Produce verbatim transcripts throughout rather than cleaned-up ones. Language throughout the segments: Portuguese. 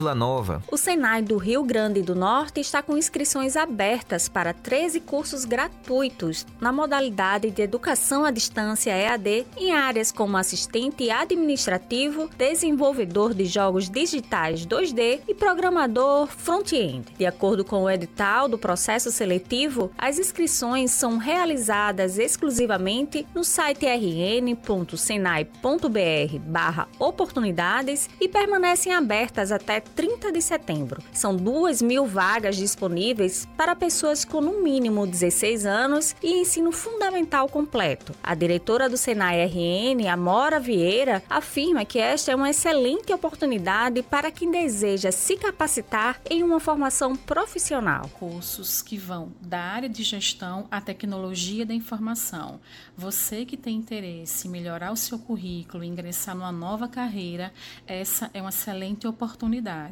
Vila Nova. O Senai do Rio Grande do Norte está com inscrições abertas para treze cursos gratuitos na modalidade de Educação à Distância E A D em áreas como assistente administrativo, desenvolvedor de jogos digitais dois D e programador front-end. De acordo com o edital do processo seletivo, as inscrições são realizadas exclusivamente no site r n ponto senai ponto b r barra oportunidades e permanecem abertas até trinta de setembro. São duas mil vagas disponíveis para pessoas com no mínimo dezesseis anos e ensino fundamental completo. A diretora do Senai R N, Amora Vieira, afirma que esta é uma excelente oportunidade para quem deseja se capacitar em uma formação profissional. Cursos que vão da área de gestão à tecnologia da informação. Você que tem interesse em melhorar o seu currículo e ingressar numa nova carreira, essa é uma excelente oportunidade.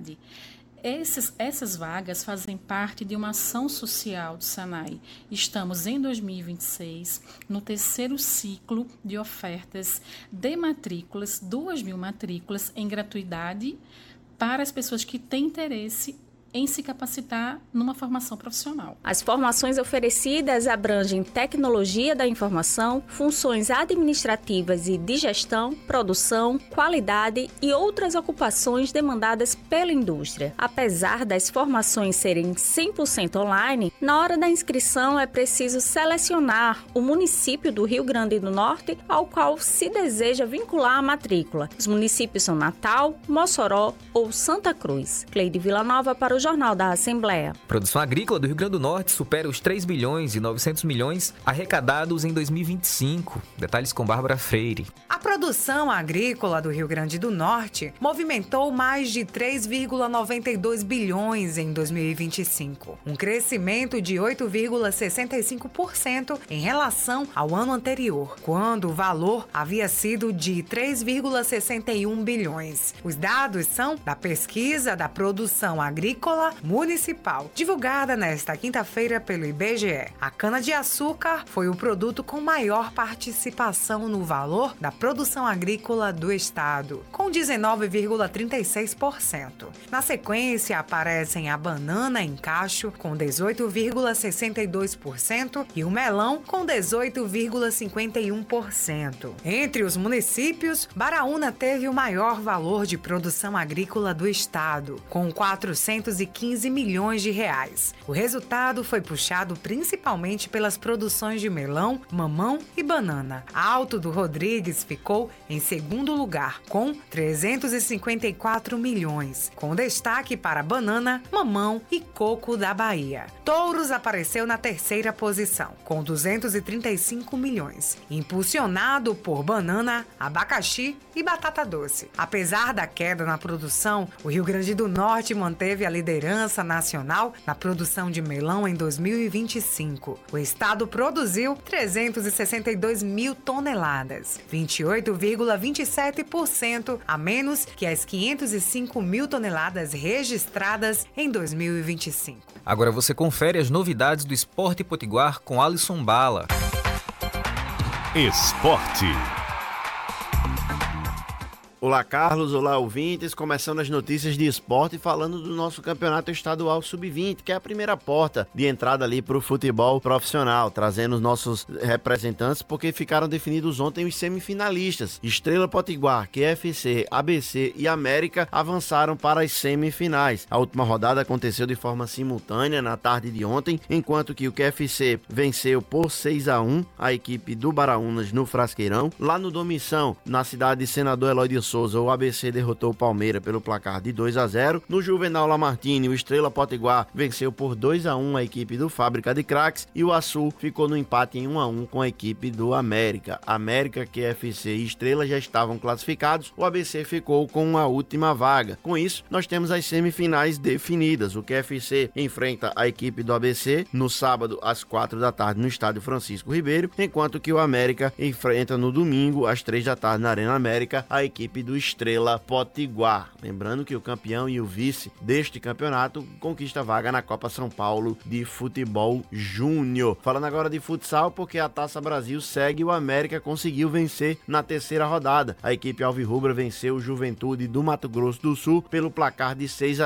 Essas, essas vagas fazem parte de uma ação social do Senai. Estamos em dois mil e vinte e seis, no terceiro ciclo de ofertas de matrículas, duas mil matrículas em gratuidade para as pessoas que têm interesse em se capacitar numa formação profissional. As formações oferecidas abrangem tecnologia da informação, funções administrativas e de gestão, produção, qualidade e outras ocupações demandadas pela indústria. Apesar das formações serem cem por cento online, na hora da inscrição é preciso selecionar o município do Rio Grande do Norte ao qual se deseja vincular a matrícula. Os municípios são Natal, Mossoró ou Santa Cruz. Cleide Villanova para o Jornal da Assembleia. A produção agrícola do Rio Grande do Norte supera os três bilhões e novecentos milhões arrecadados em dois mil e vinte e cinco. Detalhes com Bárbara Freire. A produção agrícola do Rio Grande do Norte movimentou mais de três vírgula noventa e dois bilhões em dois mil e vinte e cinco, um crescimento de oito vírgula sessenta e cinco por cento em relação ao ano anterior, quando o valor havia sido de três vírgula sessenta e um bilhões. Os dados são da pesquisa da produção agrícola municipal, divulgada nesta quinta-feira pelo I B G E. A cana-de-açúcar foi o produto com maior participação no valor da produção agrícola do estado, com dezenove vírgula trinta e seis por cento. Na sequência, aparecem a banana em cacho, com dezoito vírgula sessenta e dois por cento, e o melão, com dezoito vírgula cinquenta e um por cento. Entre os municípios, Baraúna teve o maior valor de produção agrícola do estado, com quatrocentos e quinze milhões de reais. O resultado foi puxado principalmente pelas produções de melão, mamão e banana. Alto do Rodrigues ficou em segundo lugar, com trezentos e cinquenta e quatro milhões, com destaque para banana, mamão e coco da Bahia. Touros apareceu na terceira posição, com duzentos e trinta e cinco milhões, impulsionado por banana, abacaxi e batata doce. Apesar da queda na produção, o Rio Grande do Norte manteve a liderança nacional na produção de melão em dois mil e vinte e cinco. O estado produziu trezentos e sessenta e dois mil toneladas, vinte e oito vírgula vinte e sete por cento a menos que as quinhentos e cinco mil toneladas registradas em dois mil e vinte e cinco. Agora você confere as novidades do Esporte Potiguar com Alisson Bala. Esporte. Olá, Carlos. Olá, ouvintes. Começando as notícias de esporte, falando do nosso campeonato estadual sub vinte, que é a primeira porta de entrada ali para o futebol profissional, trazendo os nossos representantes, porque ficaram definidos ontem os semifinalistas. Estrela Potiguar, Q F C, A B C e América avançaram para as semifinais. A última rodada aconteceu de forma simultânea na tarde de ontem, enquanto que o Q F C venceu por seis a um a equipe do Baraunas no Frasqueirão. Lá no Domissão, na cidade de Senador Eloy de Souza, o A B C derrotou o Palmeiras pelo placar de dois a zero. No Juvenal Lamartine, o Estrela Potiguar venceu por dois a um a equipe do Fábrica de Craques e o Açu ficou no empate em um a um com a equipe do América. América, Q F C e Estrela já estavam classificados, o A B C ficou com a última vaga. Com isso, nós temos as semifinais definidas. O Q F C enfrenta a equipe do A B C no sábado às quatro da tarde no estádio Francisco Ribeiro, enquanto que o América enfrenta no domingo às três da tarde na Arena América a equipe do Estrela Potiguar. Lembrando que o campeão e o vice deste campeonato conquista vaga na Copa São Paulo de Futebol Júnior. Falando agora de futsal, porque a Taça Brasil segue, o América conseguiu vencer na terceira rodada. A equipe alvirrubra venceu o Juventude do Mato Grosso do Sul pelo placar de seis a